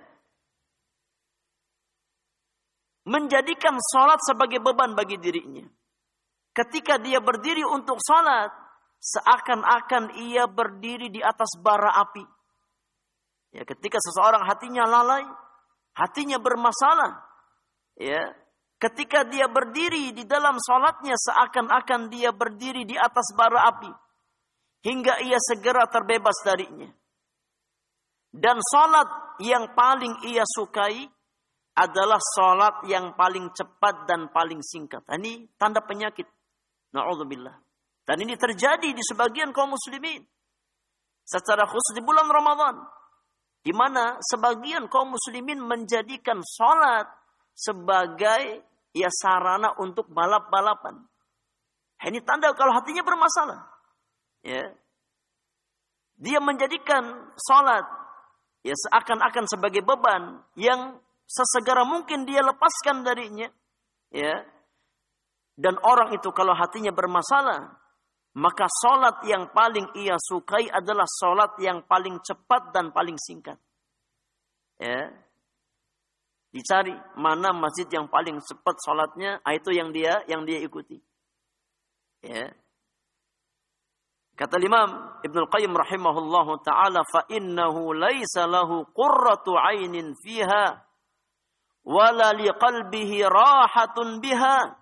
menjadikan salat sebagai beban bagi dirinya. Ketika dia berdiri untuk salat, seakan-akan ia berdiri di atas bara api. Ya, ketika seseorang hatinya lalai, hatinya bermasalah, ya, ketika dia berdiri di dalam salatnya seakan-akan dia berdiri di atas bara api, hingga ia segera terbebas darinya. Dan salat yang paling ia sukai adalah salat yang paling cepat dan paling singkat. Ini tanda penyakit. Na'udzubillah. Dan ini terjadi di sebagian kaum muslimin. Secara khusus di bulan Ramadan. Di mana sebagian kaum muslimin menjadikan salat sebagai ya sarana untuk balap-balapan. Ini tanda kalau hatinya bermasalah. Ya. Dia menjadikan salat ya seakan-akan sebagai beban yang sesegera mungkin dia lepaskan darinya. Ya. Dan orang itu kalau hatinya bermasalah, maka salat yang paling ia sukai adalah salat yang paling cepat dan paling singkat. Ya. Dicari mana masjid yang paling cepat salatnya, itu yang dia yang dia ikuti. Ya. Kata Imam Ibnu Qayyim rahimahullahu taala, fa innahu laisa lahu qurratu 'ainin fiha wala liqalbihi rahatun biha.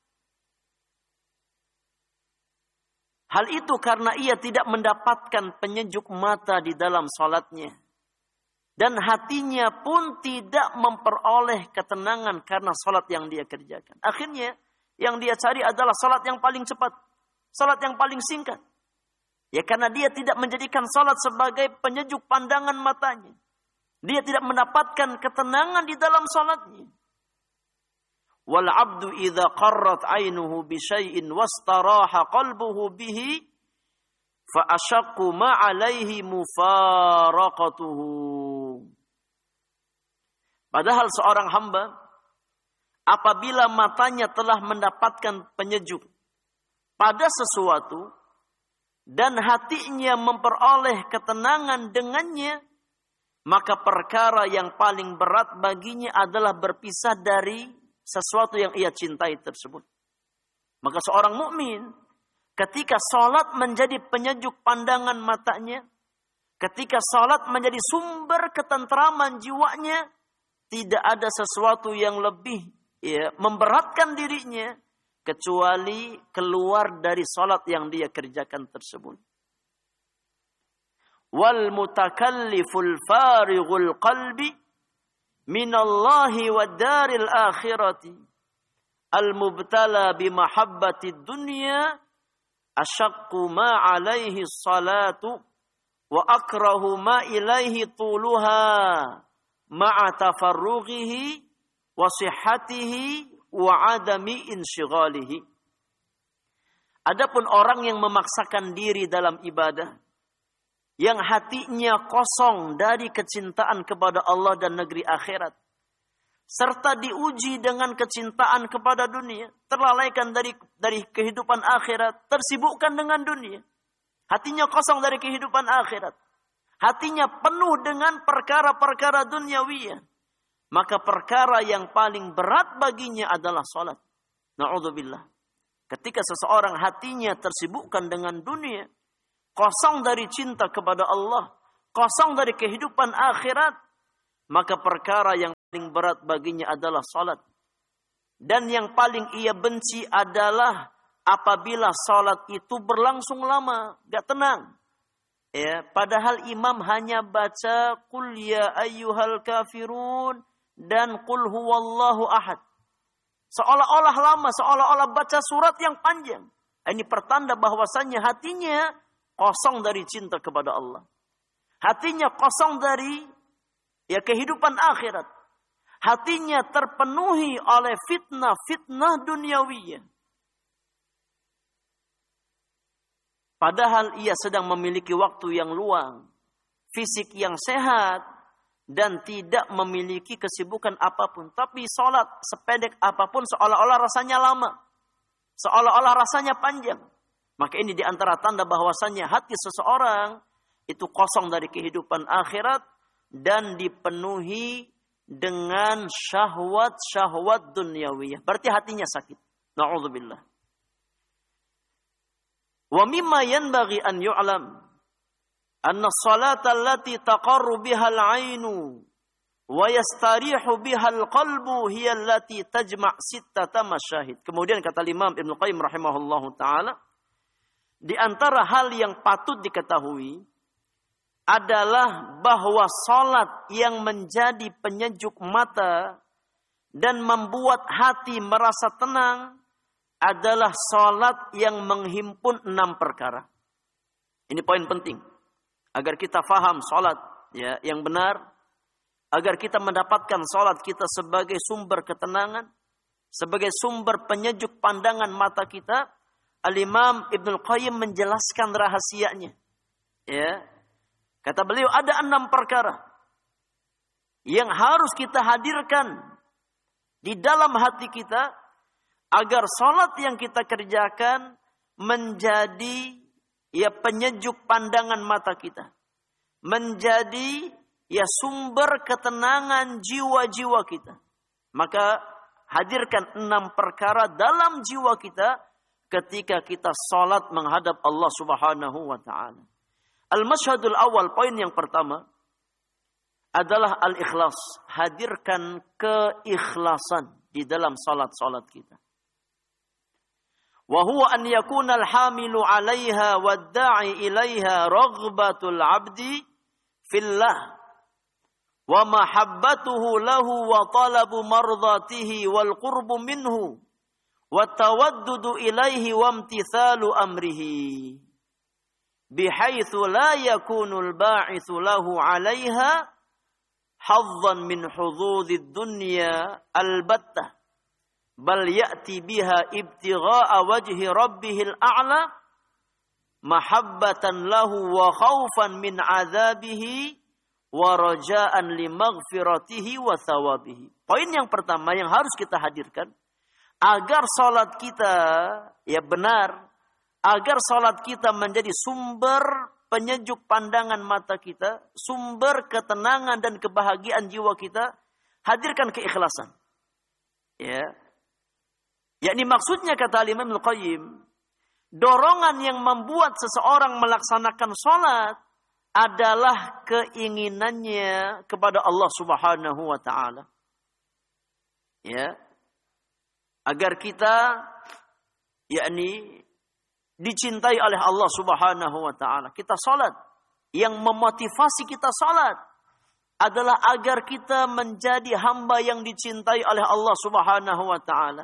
Hal itu karena ia tidak mendapatkan penyejuk mata di dalam salatnya. Dan hatinya pun tidak memperoleh ketenangan karena salat yang dia kerjakan. Akhirnya yang dia cari adalah salat yang paling cepat. Salat yang paling singkat. Ya karena dia tidak menjadikan salat sebagai penyejuk pandangan matanya. Dia tidak mendapatkan ketenangan di dalam salatnya. Wal 'abdu idza qarrat 'ainuhu bi syai'in wastaraha qalbuhu bihi fa ashaqqu ma 'alaihi mufaraqatuhu. Padahal seorang hamba apabila matanya telah mendapatkan penyejuk pada sesuatu dan hatinya memperoleh ketenangan dengannya, maka perkara yang paling berat baginya adalah berpisah dari sesuatu yang ia cintai tersebut. Maka seorang mukmin ketika salat menjadi penyejuk pandangan matanya, ketika salat menjadi sumber ketentraman jiwanya, tidak ada sesuatu yang lebih ya, memberatkan dirinya kecuali keluar dari salat yang dia kerjakan tersebut. Wal mutakalliful farighul qalbi minallahi wad daril akhirati al mubtala bi mahabbatid dunya ashaqqu ma alaihi salatu wa akrahu ma ilaihi tuluha ma'a tafarrughihi wa sihhatihi wa adami insyghalihi. Adapun orang yang memaksakan diri dalam ibadah, yang hatinya kosong dari kecintaan kepada Allah dan negeri akhirat, serta diuji dengan kecintaan kepada dunia, terlalaikan dari dari kehidupan akhirat, tersibukkan dengan dunia. Hatinya kosong dari kehidupan akhirat. Hatinya penuh dengan perkara-perkara duniawiyah. Maka perkara yang paling berat baginya adalah salat. Na'udzubillah. Ketika seseorang hatinya tersibukkan dengan dunia, kosong dari cinta kepada Allah, kosong dari kehidupan akhirat, maka perkara yang paling berat baginya adalah salat. Dan yang paling ia benci adalah apabila salat itu berlangsung lama, gak tenang. Ya, padahal imam hanya baca qul ya ayyuhal kafirun dan qul huwallahu ahad. Seolah-olah lama, seolah-olah baca surat yang panjang. Ini pertanda bahwasannya hatinya kosong dari cinta kepada Allah. Hatinya kosong dari ya kehidupan akhirat. Hatinya terpenuhi oleh fitnah-fitnah duniawiyah. Padahal ia sedang memiliki waktu yang luang, fisik yang sehat, dan tidak memiliki kesibukan apapun. Tapi sholat sepedek apapun seolah-olah rasanya lama. Seolah-olah rasanya panjang. Maka ini diantara tanda bahwasannya hati seseorang itu kosong dari kehidupan akhirat dan dipenuhi dengan syahwat-syahwat duniawiyah. Berarti hatinya sakit. Na'udzubillah. Wa mimma yanbaghi an yu'lam anna as-salata allati taqarru biha al-'ainu wa yastarihu biha al-qalbu hiya allati tajma' sittata masyahid. Kemudian kata Imam Ibnu Qayyim rahimahullahu taala, di antara hal yang patut diketahui adalah bahwa salat yang menjadi penyejuk mata dan membuat hati merasa tenang adalah salat yang menghimpun enam perkara. Ini poin penting agar kita faham salat ya yang benar, agar kita mendapatkan salat kita sebagai sumber ketenangan, sebagai sumber penyejuk pandangan mata kita. Al-Imam Ibnul Qayyim menjelaskan rahasianya. Ya. Kata beliau ada enam perkara yang harus kita hadirkan di dalam hati kita agar salat yang kita kerjakan menjadi ya penyejuk pandangan mata kita, menjadi ya sumber ketenangan jiwa-jiwa kita. Maka hadirkan enam perkara dalam jiwa kita ketika kita salat menghadap Allah Subhanahu wa taala. Al-masyhadul awal, poin yang pertama adalah al-ikhlas. Hadirkan keikhlasan di dalam salat-salat kita. Wa huwa an yakuna al-hamilu 'alaiha wad-da'i ilaiha raghbatul 'abdi fillah wa mahabbatuhu lahu wa talabu mardatihi wal qurbu minhu wa tawaddudu ilaihi wa imtithalu amrihi bihaitsu la yakunul ba'itsu lahu 'alaiha hazzan min hududid dunya albattah bal ya'ti biha ibtigha'a wajhi rabbihil a'la mahabbatan lahu wa khaufan min 'adzabihi wa raja'an li maghfiratihi wa thawabihi. Poin yang pertama yang harus kita hadirkan agar salat kita ya benar, agar salat kita menjadi sumber penyejuk pandangan mata kita, sumber ketenangan dan kebahagiaan jiwa kita, hadirkan keikhlasan. Ya. Yakni maksudnya kata Imam Ibnu Qayyim, dorongan yang membuat seseorang melaksanakan salat adalah keinginannya kepada Allah Subhanahu wa taala. Ya. Agar kita yakni dicintai oleh Allah Subhanahu wa taala. Kita salat. Yang memotivasi kita salat adalah agar kita menjadi hamba yang dicintai oleh Allah Subhanahu wa taala.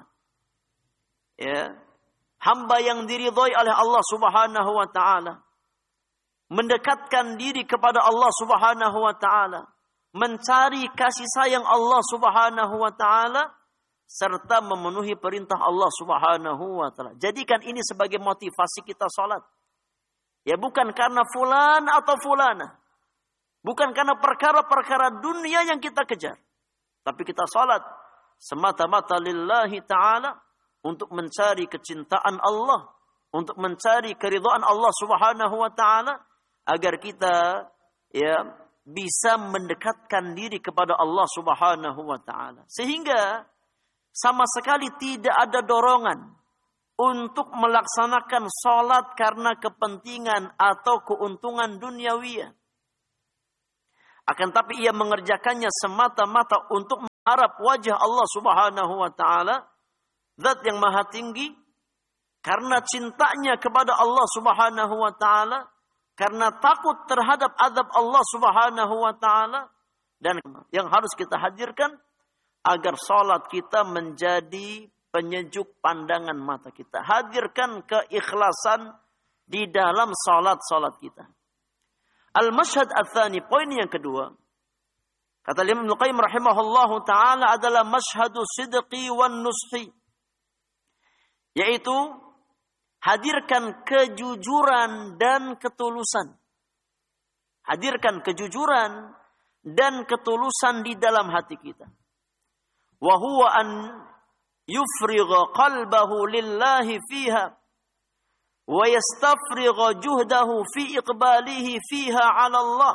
Ya. Hamba yang diridhai oleh Allah Subhanahu wa taala. Mendekatkan diri kepada Allah Subhanahu wa taala, mencari kasih sayang Allah Subhanahu wa taala serta memenuhi perintah Allah Subhanahu wa taala. Jadikan ini sebagai motivasi kita salat. Ya bukan karena fulan atau fulana. Bukan karena perkara-perkara dunia yang kita kejar. Tapi kita salat semata-mata lillahi ta'ala untuk mencari kecintaan Allah. Untuk mencari keridhaan Allah Subhanahu wa ta'ala. Agar kita ya bisa mendekatkan diri kepada Allah Subhanahu wa ta'ala. Sehingga sama sekali tidak ada dorongan untuk melaksanakan salat karena kepentingan atau keuntungan duniawiyah. Akan tapi ia mengerjakannya semata-mata untuk mengharap wajah Allah Subhanahu wa taala, Zat yang Maha Tinggi, karena cintanya kepada Allah Subhanahu wa taala, karena takut terhadap azab Allah Subhanahu wa taala, dan yang harus kita hadirkan agar salat kita menjadi penyejuk pandangan mata kita. Hadirkan keikhlasan di dalam salat-salat kita. Al-masyhad ats-tsani, poin yang kedua. Kata Imam Ibnu Qayyim rahimahullahu taala adalah masyhadu sidqi wan nushi. Yaitu hadirkan kejujuran dan ketulusan. Hadirkan kejujuran dan ketulusan di dalam hati kita. Wa huwa an yufrigha qalbahu lillahi fiha wa yastafrigha juhdahu fi iqbalihi fiha 'ala Allah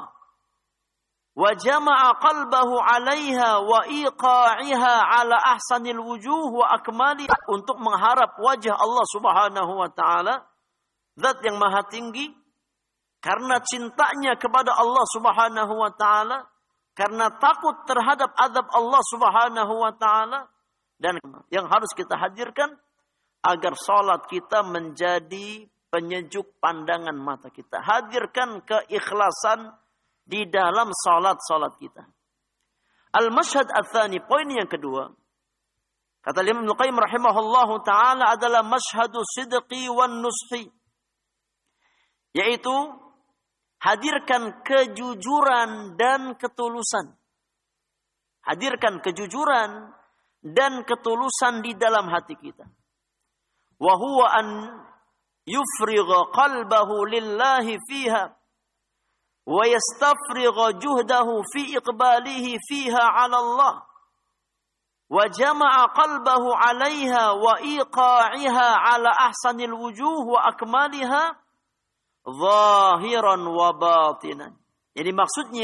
wa jama'a qalbahu 'alaiha wa iqa'iha 'ala ahsanil wujuh wa akmali, untuk mengharap wajah Allah Subhanahu wa taala, Zat yang Maha Tinggi, karena cintanya kepada Allah Subhanahu wa taala, karena takut terhadap azab Allah Subhanahu wa taala, dan yang harus kita hadirkan agar salat kita menjadi penyejuk pandangan mata kita. Hadirkan keikhlasan di dalam salat-salat kita. Al-masyhad ats-tsani, poin yang kedua. Kata Imam Ibnu Qayyim rahimahullahu taala adalah masyhadu sidqi wan nushi. Yaitu hadirkan kejujuran dan ketulusan. Hadirkan kejujuran dan ketulusan di dalam hati kita. Wa huwa an yufrigha qalbahu lillahi fiha wa yastafrigha juhdahu fi iqbalihi fiha 'ala Allah wa jama'a qalbahu 'alayha wa iqa'iha 'ala ahsanil wujuh wa akmaliha zahiran wa batinan. Jadi maksudnya